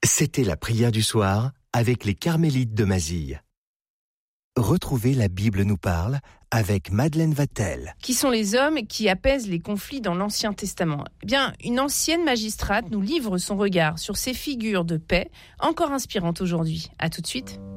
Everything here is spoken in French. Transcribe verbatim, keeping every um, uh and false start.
C'était la prière du soir avec les Carmélites de Mazille. Retrouvez La Bible nous parle avec Madeleine Vatel. Qui sont les hommes qui apaisent les conflits dans l'Ancien Testament ? Eh bien, une ancienne magistrate nous livre son regard sur ces figures de paix encore inspirantes aujourd'hui. À tout de suite.